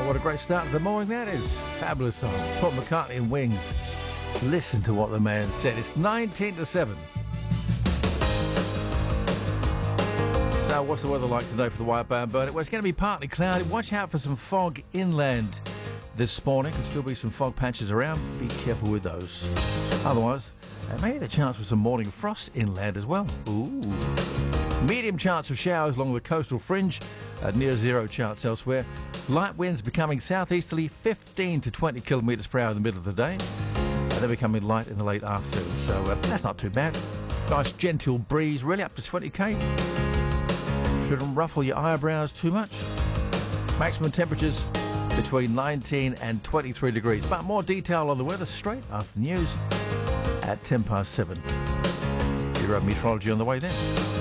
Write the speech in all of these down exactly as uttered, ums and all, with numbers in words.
what a great start to the morning that is. Fabulous song. Paul McCartney and Wings. Listen to what the man said. It's nineteen to seven. So what's the weather like today for the White Barn Burnett? Well, it's going to be partly cloudy. Watch out for some fog inland this morning. There'll still be some fog patches around. Be careful with those. Otherwise, uh, maybe the chance for some morning frost inland as well. Ooh. Medium chance of showers along the coastal fringe. Uh, near zero chance elsewhere. Light winds becoming southeasterly, fifteen to twenty kilometres per hour in the middle of the day. Uh, they're becoming light in the late afternoon, so uh, that's not too bad. Nice gentle breeze, really up to twenty k. Shouldn't ruffle your eyebrows too much. Maximum temperatures between nineteen and twenty-three degrees. But more detail on the weather straight after the news at ten past seven. Your meteorology on the way then.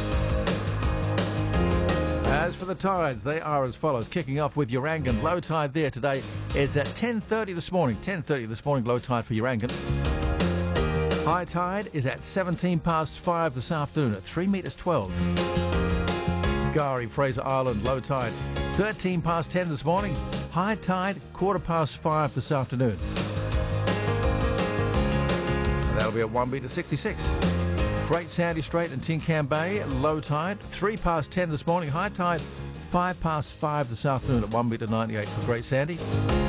As for the tides, they are as follows. Kicking off with Urangan. Low tide there today is at ten thirty this morning. ten thirty this morning, low tide for Urangan. High tide is at seventeen past five this afternoon at three metres twelve. Gari, Fraser Island, low tide thirteen past ten this morning. High tide, quarter past five this afternoon. And that'll be at one metre sixty-six. Great Sandy Strait and Tin Can Bay, low tide, three past ten this morning. High tide, five past five this afternoon at one metre ninety-eight for Great Sandy.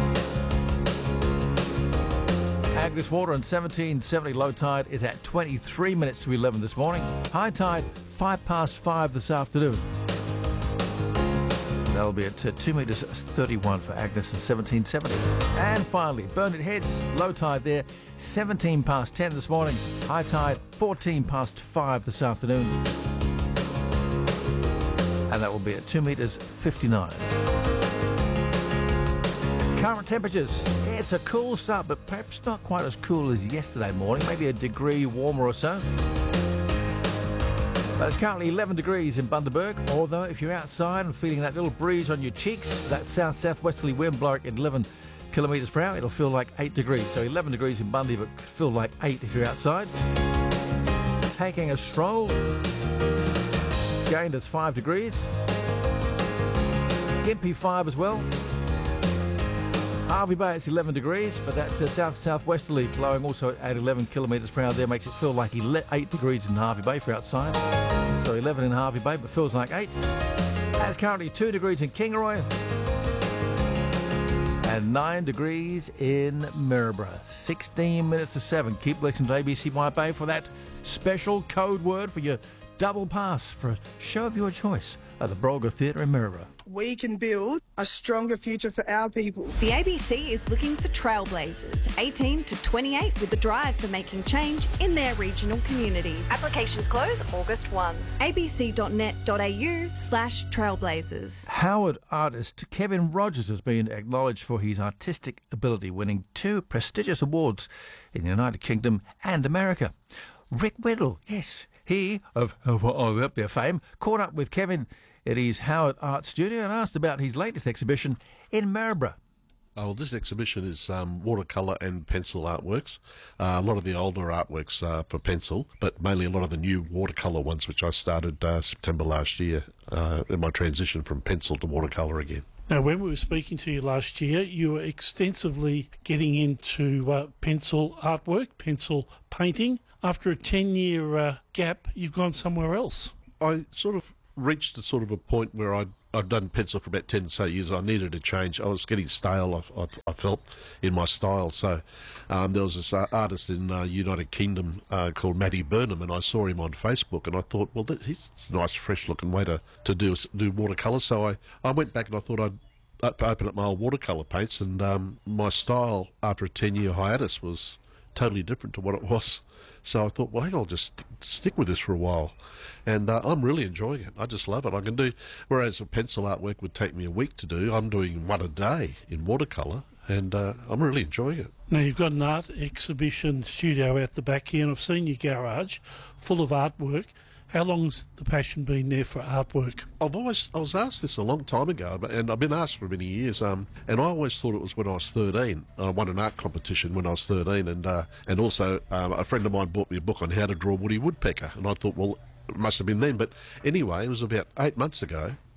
Agnes Water and seventeen seventy low tide is at twenty-three minutes to eleven this morning. High tide, five past five this afternoon. That'll be at uh, two metres thirty-one for Agnes and seventeen seventy. And finally, Burnett Heads, low tide there, seventeen past ten this morning. High tide, fourteen past five this afternoon. And that will be at two metres fifty-nine. Current temperatures, it's a cool start, but perhaps not quite as cool as yesterday morning. Maybe a degree warmer or so. But it's currently eleven degrees in Bundaberg, although if you're outside and feeling that little breeze on your cheeks, that south-southwesterly wind blowing at eleven kilometres per hour, it'll feel like eight degrees. So eleven degrees in Bundy, but feel like eight if you're outside. Taking a stroll, gained as five degrees. Gympie five as well. Hervey Bay, it's eleven degrees, but that's uh, south-southwesterly blowing also at eleven kilometres per hour. There makes it feel like eight degrees in Hervey Bay for outside. So eleven in Hervey Bay, but feels like eight. It's currently two degrees in Kingaroy and nine degrees in Maryborough. sixteen minutes to seven. Keep listening to A B C White Bay for that special code word for your double pass for a show of your choice at the Brolga Theatre in Maryborough. We can build a stronger future for our people. The A B C is looking for trailblazers, eighteen to twenty-eight, with a drive for making change in their regional communities. Applications close August first. abc.net.au slash trailblazers. Howard artist Kevin Rogers has been acknowledged for his artistic ability, winning two prestigious awards in the United Kingdom and America. Rick Whittle, yes, he, of, of Olympia fame, caught up with Kevin at his Howard Art Studio and asked about his latest exhibition in Maryborough. Oh, well, this exhibition is um, watercolour and pencil artworks. Uh, a lot of the older artworks uh, for pencil, but mainly a lot of the new watercolour ones, which I started uh, September last year uh, in my transition from pencil to watercolour again. Now, when we were speaking to you last year, you were extensively getting into uh, pencil artwork, pencil painting. After a ten-year uh, gap, you've gone somewhere else. I sort of reached a sort of a point where I'd, I've done pencil for about ten so years. I needed a change. I was getting stale, I, I, I felt, in my style. So um, there was this uh, artist in uh, United Kingdom uh, called Matty Burnham, and I saw him on Facebook, and I thought, well, that, he's a nice, fresh-looking way to, to do do watercolour. So I, I went back and I thought I'd open up my old watercolour paints, and um, my style after a ten-year hiatus was totally different to what it was. So I thought, well, hang on, I'll just st- stick with this for a while. And uh, I'm really enjoying it. I just love it. I can do, whereas a pencil artwork would take me a week to do, I'm doing one a day in watercolour, and uh, I'm really enjoying it. Now, you've got an art exhibition studio out the back here, and I've seen your garage full of artwork. How long's the passion been there for artwork? I've always, I was asked this a long time ago, but- and I've been asked for many years, um, and I always thought it was when I was thirteen. I won an art competition when I was thirteen, and uh, and also um, a friend of mine bought me a book on how to draw Woody Woodpecker, and I thought, well, it must have been then. But anyway, it was about eight months ago,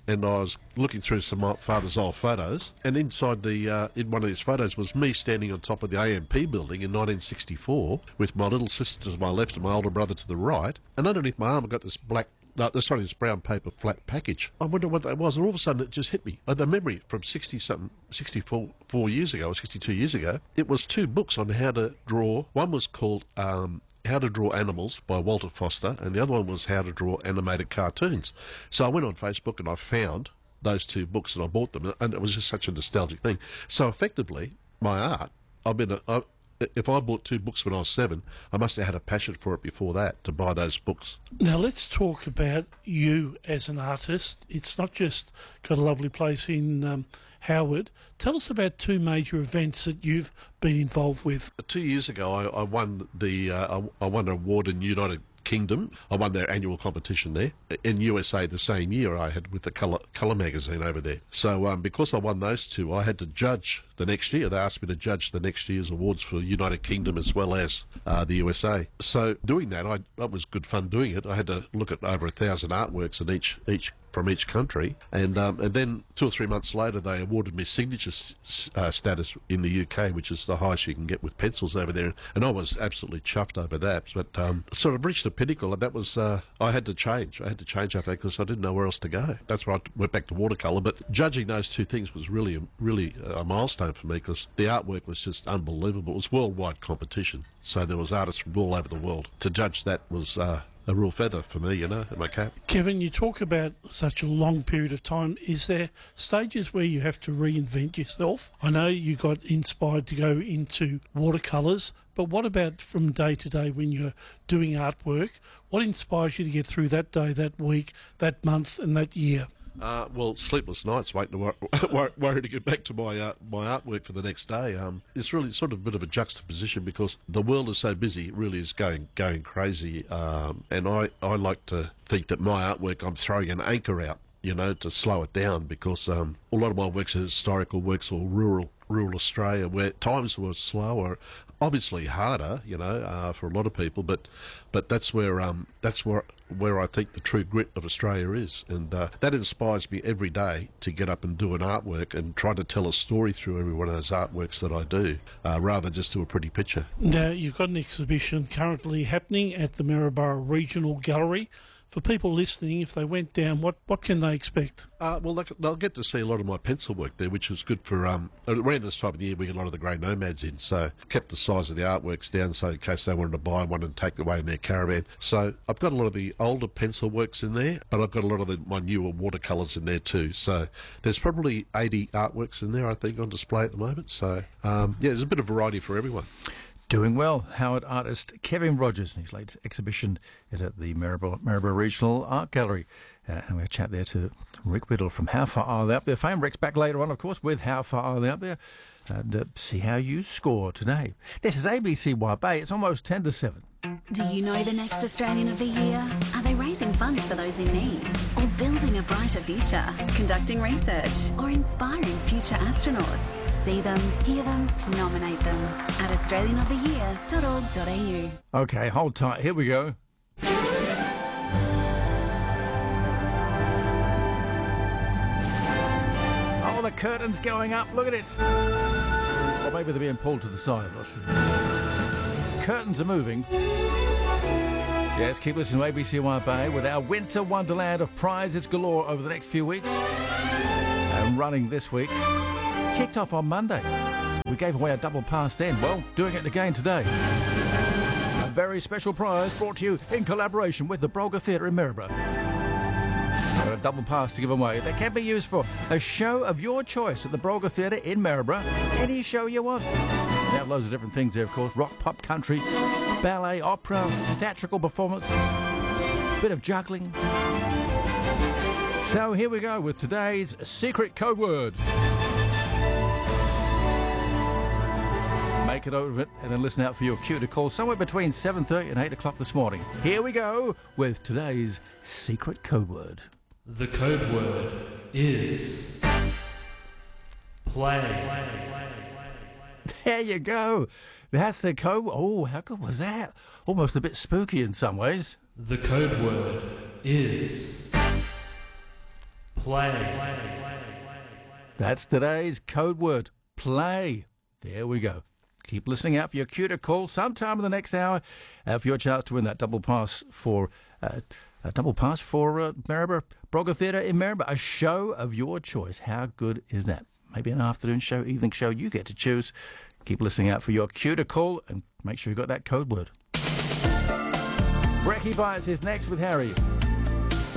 and I was looking through some of my father's old photos, and inside the uh, in one of these photos was me standing on top of the A M P building in nineteen sixty-four with my little sister to my left and my older brother to the right, and underneath my arm I got this black No, sorry, this brown paper flat package. I wonder what that was, and all of a sudden it just hit me. Uh, the memory from sixty-something, sixty-four four years ago, or sixty-two years ago, it was two books on how to draw. One was called um, How to Draw Animals by Walter Foster, and the other one was How to Draw Animated Cartoons. So I went on Facebook and I found those two books and I bought them, and it was just such a nostalgic thing. So effectively, my art, I've been... A, I, if I bought two books when I was seven, I must have had a passion for it before that, to buy those books. Now let's talk about you as an artist. It's not just got a lovely place in um, Howard. Tell us about two major events that you've been involved with. Two years ago, I, I won the uh, I, I won an award in United Kingdom. I won their annual competition there. In U S A the same year I had with the Colour, Colour magazine over there. So um, because I won those two, I had to judge the next year. They asked me to judge the next year's awards for United Kingdom as well as uh, the U S A. So doing that, I, that was good fun doing it. I had to look at over a thousand artworks in each each from each country, and um, and then two or three months later they awarded me signature s- uh, status in the U K, which is the highest you can get with pencils over there, and I was absolutely chuffed over that. But um, sort of reached the pinnacle, and that was uh, I had to change. I had to change after that because I didn't know where else to go. That's why I went back to watercolour. But judging those two things was really really a milestone for me because the artwork was just unbelievable. It was worldwide competition, so there was artists from all over the world. To judge that was Uh, a real feather for me, you know, in my cap. Kevin, you talk about such a long period of time. Is there stages where you have to reinvent yourself? I know you got inspired to go into watercolours, but what about from day to day when you're doing artwork? What inspires you to get through that day, that week, that month and that year? Uh, well, sleepless nights waiting to wor- wor- worry to get back to my uh, my artwork for the next day. Um, it's really sort of a bit of a juxtaposition because the world is so busy. It really is going going crazy. Um, and I, I like to think that my artwork, I'm throwing an anchor out, you know, to slow it down because um, a lot of my works are historical works or rural rural Australia where times were slower, obviously harder, you know, uh, for a lot of people, but but that's where um, that's where where I think the true grit of Australia is, and uh, that inspires me every day to get up and do an artwork and try to tell a story through every one of those artworks that I do, uh, rather than just do a pretty picture. Now, you've got an exhibition currently happening at the Maryborough Regional Gallery. For people listening, if they went down, what, what can they expect? Uh, well, they'll, they'll get to see a lot of my pencil work there, which is good for... Um, around this time of the year, we get a lot of the grey nomads in, so kept the size of the artworks down so in case they wanted to buy one and take it away in their caravan. So I've got a lot of the older pencil works in there, but I've got a lot of the, my newer watercolours in there too. So there's probably eighty artworks in there, I think, on display at the moment. So, um, yeah, there's a bit of variety for everyone. Doing well. Howard artist Kevin Rogers, and his latest exhibition is at the Maryborough, Maryborough Regional Art Gallery. Uh, and we'll chat there to Rick Whittle from How Far Are They Up There fame. Rick's back later on, of course, with How Far Are They Up There, and uh, see how you score today. This is A B C Y Bay. It's almost ten to seven. Do you know the next Australian of the Year? Are they raising funds for those in need? Or building a brighter future? Conducting research? Or inspiring future astronauts? See them, hear them, nominate them at australian of the year dot org dot a u. Okay, hold tight. Here we go. Oh, the curtain's going up. Look at it. Or maybe they're being pulled to the side. I'm not sure. Curtains are moving. Yes, keep listening to A B C Y Bay with our winter wonderland of prizes galore over the next few weeks. And running this week. Kicked off on Monday. We gave away a double pass then. Well, doing it again today. A very special prize brought to you in collaboration with the Brolga Theatre in Maryborough. A double pass to give away that can be used for a show of your choice at the Brolga Theatre in Maryborough. Any show you want. They have loads of different things there, of course. Rock, pop, country, ballet, opera, theatrical performances, bit of juggling. So here we go with today's secret code word. Make it over it and then listen out for your cue to call somewhere between seven thirty and eight o'clock this morning. Here we go with today's secret code word. The code word is play. There you go. That's the code. Oh, how good was that? Almost a bit spooky in some ways. The code word is play. That's today's code word, play. There we go. Keep listening out for your cue to call sometime in the next hour uh, for your chance to win that double pass for uh, a double pass for uh, Maryborough Brogger Theatre in Maryborough. A show of your choice. How good is that? Maybe an afternoon show, evening show. You get to choose. Keep listening out for your cue to call and make sure you got that code word. Brekkie Byers is next with Harry.